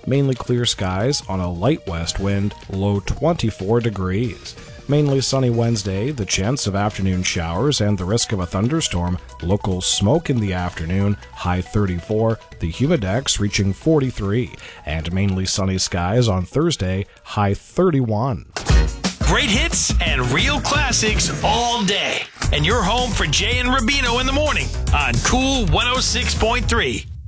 Mainly clear skies on a light west wind, low 24 degrees. Mainly sunny Wednesday, the chance of afternoon showers and the risk of a thunderstorm. Local smoke in the afternoon, high 34, the humidex reaching 43. And mainly sunny skies on Thursday, high 31. Great hits and real classics all day. And you're home for Jay and Rubino in the morning on Cool 106.3.